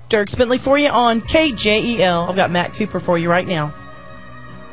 Dierks Bentley for you on KJEL. I've got Matt Cooper for you right now.